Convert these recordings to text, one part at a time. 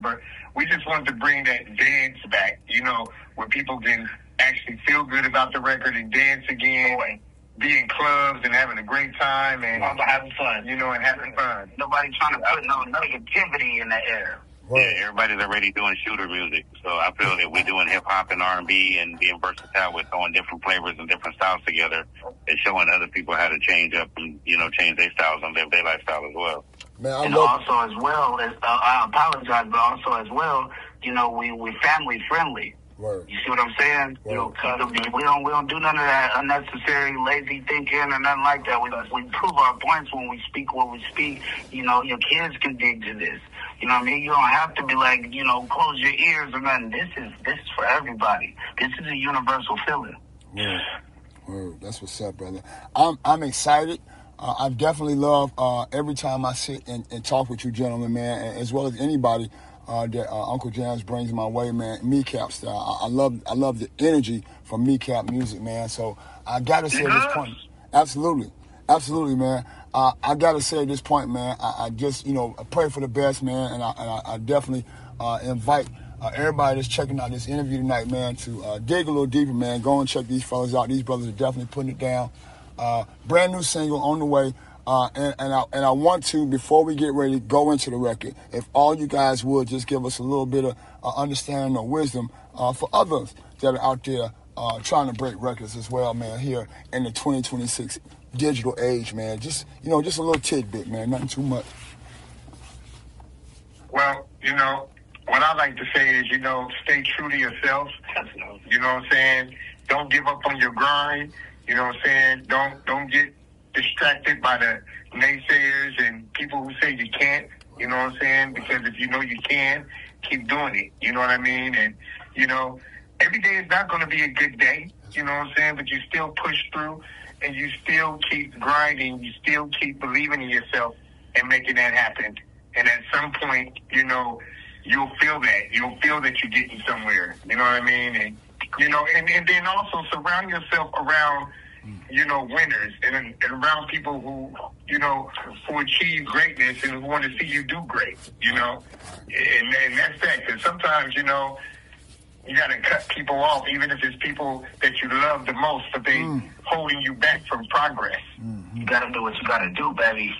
but we just wanted to bring that dance back, where people can actually feel good about the record and dance again, and be in clubs and having a great time and having fun, and having fun. Nobody trying to put no negativity in the air. Yeah, everybody's already doing shooter music, so I feel that we're doing hip hop and R&B and being versatile with throwing different flavors and different styles together and showing other people how to change up and change their styles and live their lifestyle as well. Man, also as well as I apologize, but also as well, we family friendly. Word. You see what I'm saying? We don't do none of that unnecessary lazy thinking or nothing like that. We prove our points when we speak what we speak. Your kids can dig to this. You know what I mean? You don't have to be like, close your ears or nothing. This is for everybody. This is a universal feeling. Yeah. Word. That's what's up, brother. I'm excited. I definitely love every time I sit and talk with you gentlemen, man, as well as anybody that Uncle Jams brings my way, man. Kneecap style. I love the energy from Kneecap music, man. So I gotta say at this point, absolutely, man. I gotta say at this point, man. I just I pray for the best, man, and I definitely invite everybody that's checking out this interview tonight, man, to dig a little deeper, man. Go and check these fellas out. These brothers are definitely putting it down. Brand new single on the way. And I want to, before we get ready to go into the record, if all you guys would just give us a little bit of understanding or wisdom for others that are out there trying to break records as well, man, here in the 2026 digital age, man. Just a little tidbit, man, nothing too much. Well, what I like to say is, stay true to yourself. You know what I'm saying? Don't give up on your grind. You know what I'm saying? Don't get distracted by the naysayers and people who say you can't, you know what I'm saying? Because if you know you can, keep doing it, you know what I mean? And, every day is not going to be a good day, you know what I'm saying? But you still push through and you still keep grinding, you still keep believing in yourself and making that happen. And at some point, you'll feel that. You'll feel that you're getting somewhere, you know what I mean? And, and then also surround yourself around winners and around people who achieve greatness and who want to see you do great, and that's that. Because sometimes, you got to cut people off, even if it's people that you love the most, but they holding you back from progress. Mm-hmm. You got to do what you got to do, baby.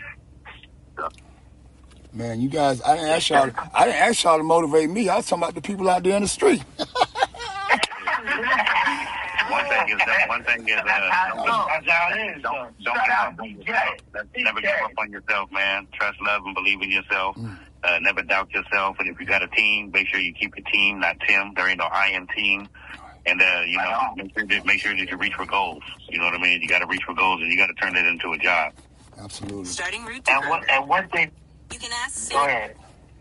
Man, you guys, I didn't ask y'all to motivate me. I was talking about the people out there in the street. One thing is never give up on yourself, man. Trust, love, and believe in yourself. Never doubt yourself. And if you got a team, make sure you keep a team, not Tim. There ain't no I am team. And make sure that you reach for goals. You know what I mean? You got to reach for goals, and you got to turn it into a job. Absolutely. Starting route to and one thing. You can ask. Go ahead.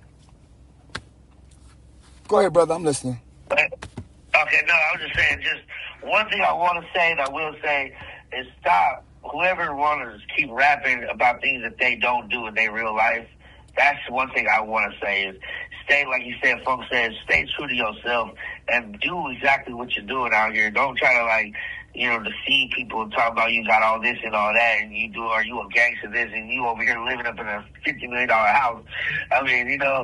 Go ahead, brother. I'm listening. Okay, no, I was just saying, one thing I want to say, and I will say, is stop. Whoever wants to keep rapping about things that they don't do in their real life, that's one thing I want to say is stay, like you said, Funk said, stay true to yourself and do exactly what you're doing out here. Don't try to, deceive people and talk about you got all this and all that, and are you a gangster this, and you over here living up in a $50 million house. I mean, that's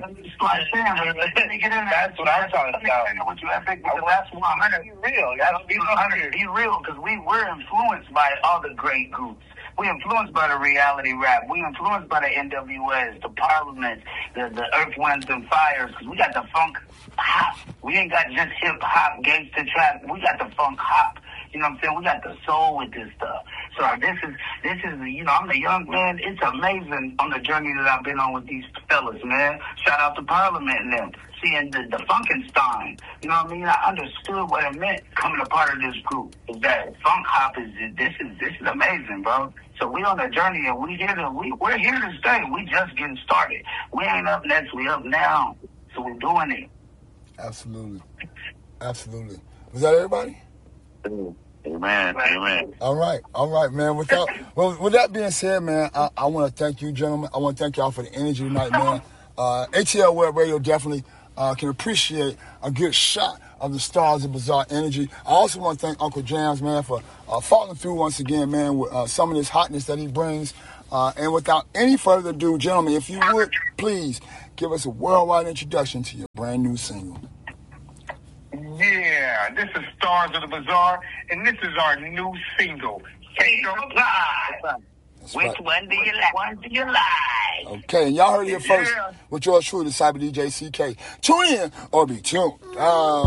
what I'm talking about. That's 100. Be real. That's be 100. Be real, because we're influenced by all the great groups. We're influenced by the reality rap. We're influenced by the NWS, the Parliament, the Earth, Winds, and Fires, because we got the funk hop. We ain't got just hip-hop, gangster trap. We got the funk hop. You know what I'm saying? We got the soul with this stuff. So this is, I'm the young man. It's amazing on the journey that I've been on with these fellas, man. Shout out to Parliament and them. Seeing the Funkenstein. You know what I mean? I understood what it meant coming a part of this group. Is that funk hop this is amazing, bro. So we on the journey and we're here to stay. We just getting started. We ain't up next, we up now. So we're doing it. Absolutely. Was that everybody? Amen. All right, man. With that being said, man, I want to thank you, gentlemen. I want to thank y'all for the energy tonight, man. ATL Web Radio definitely can appreciate a good shot of the Stars of Bizarre energy. I also want to thank Uncle Jams, man, for following through once again, man, with some of this hotness that he brings And without any further ado, gentlemen, if you would, please give us a worldwide introduction to your brand new single. Yeah, this is Stars of the Bazaar, and this is our new single. Take a pie. Which one do you like? One do you like? Okay, and y'all heard it here first with yours truly, the Cyber DJ CK. Tune in or be tuned.